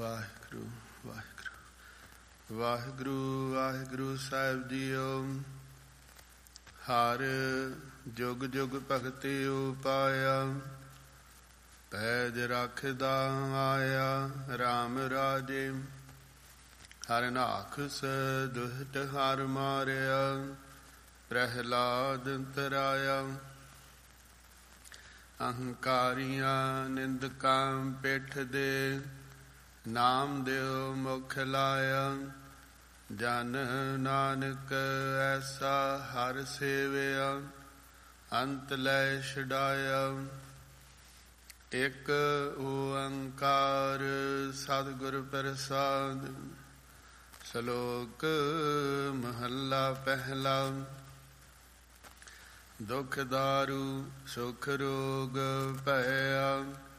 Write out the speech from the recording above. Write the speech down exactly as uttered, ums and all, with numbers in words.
ਵਾਹਿਗੁਰੂ ਵਾਹਿਗੁਰੂ ਵਾਹਿਗੁਰੂ ਵਾਹਿਗੁਰੂ ਸਾਹਿਬ JIO. ਹਰ ਜੁਗ ਜੁਗ ਭਗਤੀ ਉਪਾਇਆ, ਪੈਜ ਰੱਖਦਾ ਆਇਆ ਰਾਮ ਰਾਜੇ। ਹਰ ਨਾਖਸ ਦੁਸ਼ਟ ਹਰ ਮਾਰਿਆ, ਪ੍ਰਹਿਲਾਦ ਤਰਾਇਆ। ਅਹੰਕਾਰੀਆਂ ਨਿੰਦਕਾਂ ਪਿੱਠ ਦੇ, ਨਾਮ ਦਿਓ ਮੁਖ ਲਾਇਆ। ਜਨ ਨਾਨਕ ਐਸਾ ਹਰ ਸੇਵਿਆ, ਅੰਤ ਲੈ ਛਡਾਇਆ। ਇਕ ਓੰਕਾਰ ਸਤਿਗੁਰ ਪ੍ਰਸਾਦਿ। ਸ਼ਲੋਕ ਮਹੱਲਾ ਪਹਿਲਾ। ਦੁਖ ਦਾਰੂ ਸੁਖ ਰੋਗ ਭਇਆ,